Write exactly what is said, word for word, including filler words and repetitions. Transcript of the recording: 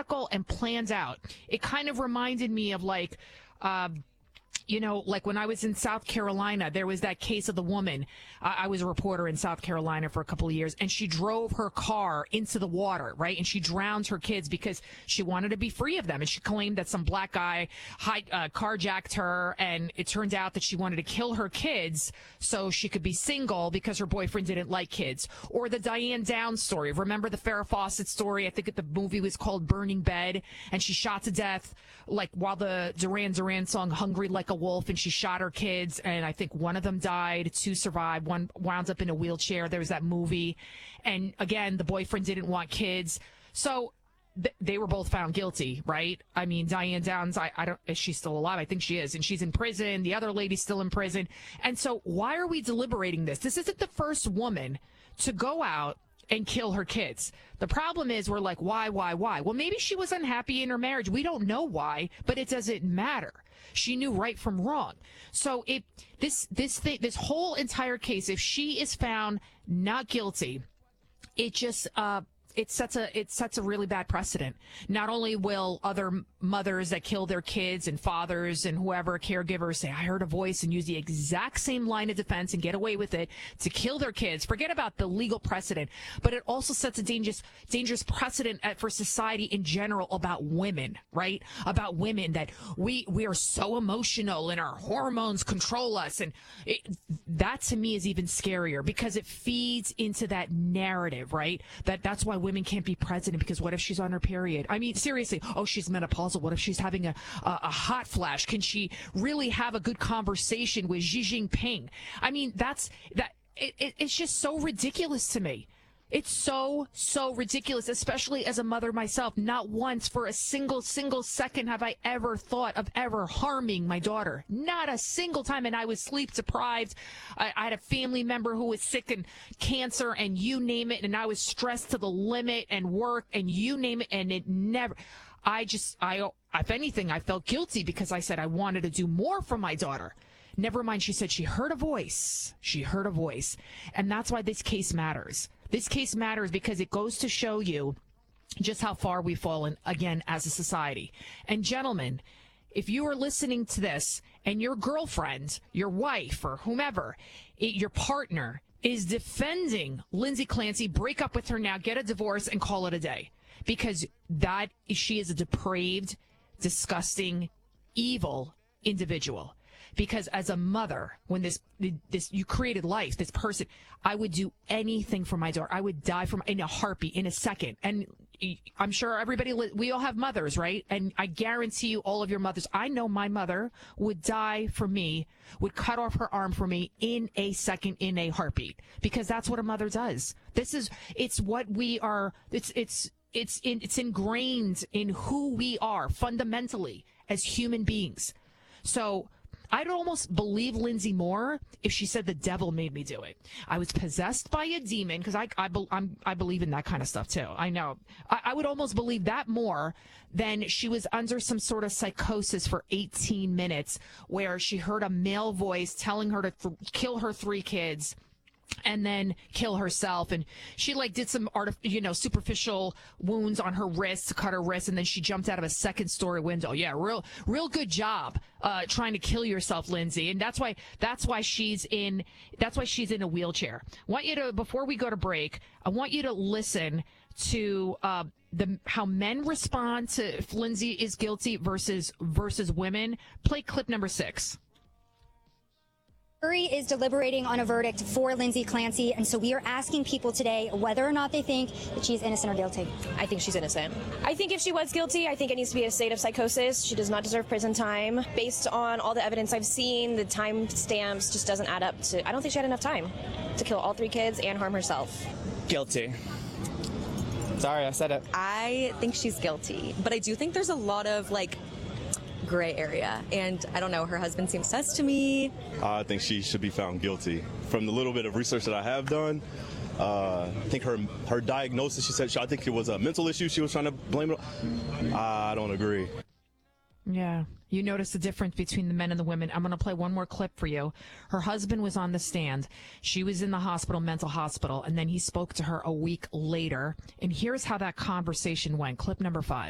methodical and planned out. It kind of reminded me of like, uh, you know, like when I was in South Carolina, there was that case of the woman. Uh, I was a reporter in South Carolina for a couple of years, and she drove her car into the water, right? And she drowned her kids because she wanted to be free of them. And she claimed that some black guy high, uh, carjacked her, and it turned out that she wanted to kill her kids so she could be single because her boyfriend didn't like kids. Or the Diane Downs story. Remember the Farrah Fawcett story? I think the movie was called Burning Bed, and she shot to death like while the Duran Duran song Hungry Like a Wolf, and she shot her kids, and I think one of them died, two survived, one wound up in a wheelchair. There was that movie, and again, the boyfriend didn't want kids, so th- they were both found guilty, right? I mean, Diane Downs, I, I don't, is she still alive? I think she is, and she's in prison. The other lady's still in prison, and so why are we deliberating this? This isn't the first woman to go out and kill her kids. The problem is we're like, why, why, why? Well, maybe she was unhappy in her marriage. We don't know why, but it doesn't matter. She knew right from wrong. So if this this thing, this whole entire case, if she is found not guilty, it just uh, it sets a it sets a really bad precedent. Not only will other mothers that kill their kids and fathers and whoever caregivers say, I heard a voice, and use the exact same line of defense and get away with it to kill their kids. Forget about the legal precedent, but it also sets a dangerous dangerous precedent for society in general about women, right? About women, that we we are so emotional and our hormones control us, and it, that to me is even scarier because it feeds into that narrative, right? That that's why women can't be president, because what if she's on her period? I mean, seriously, oh, she's menopausal. What if she's having a, a, a hot flash? Can she really have a good conversation with Xi Jinping? I mean, that's that. It, it, it's just so ridiculous to me. It's so, so ridiculous, especially as a mother myself. Not once for a single, single second have I ever thought of ever harming my daughter. Not a single time. And I was sleep deprived. I, I had a family member who was sick and cancer and you name it. And I was stressed to the limit and work and you name it. And it never... I just, I, if anything, I felt guilty because I said I wanted to do more for my daughter. Never mind, she said she heard a voice. She heard a voice. And that's why this case matters. This case matters because it goes to show you just how far we've fallen, again, as a society. And gentlemen, if you are listening to this and your girlfriend, your wife, or whomever, it, your partner is defending Lindsay Clancy, break up with her now, get a divorce, and call it a day. Because that she is a depraved, disgusting, evil individual. Because as a mother, when this this you created life, this person, I would do anything for my daughter. I would die from in a heartbeat, in a second. And I'm sure everybody, we all have mothers, right? And I guarantee you, all of your mothers, I know my mother would die for me, would cut off her arm for me in a second, in a heartbeat. Because that's what a mother does. This is, it's what we are, it's, it's, It's in, it's ingrained in who we are fundamentally as human beings. So I'd almost believe Lindsay more if she said the devil made me do it. I was possessed by a demon, because I I, I'm, I believe in that kind of stuff too. I know. I, I would almost believe that more than she was under some sort of psychosis for eighteen minutes where she heard a male voice telling her to th- kill her three kids and then kill herself. And she like did some art, you know, superficial wounds on her wrist to cut her wrist. And then she jumped out of a second story window. Yeah. Real, real good job, uh, trying to kill yourself, Lindsay. And that's why, that's why she's in, that's why she's in a wheelchair. I want you to, before we go to break, I want you to listen to, uh, the, how men respond to if Lindsay is guilty versus, versus women. Play clip number six. Jury is deliberating on a verdict for Lindsay Clancy, and so we are asking people today whether or not they think that she's innocent or guilty. I think she's innocent. I think if she was guilty, I think it needs to be a state of psychosis. She does not deserve prison time. Based on all the evidence I've seen, the time stamps just doesn't add up to, I don't think she had enough time to kill all three kids and harm herself. Guilty. Sorry, I said it. I think she's guilty, but I do think there's a lot of, like, gray area, and I don't know, her husband seems sus to me. I think she should be found guilty. From the little bit of research that I have done, uh, I think her her diagnosis, she said, she, I think it was a mental issue she was trying to blame it on. I don't agree. Yeah. You notice the difference between the men and the women. I'm going to play one more clip for you. Her husband was on the stand. She was in the hospital, mental hospital, and then he spoke to her a week later. And here's how that conversation went. Clip number five.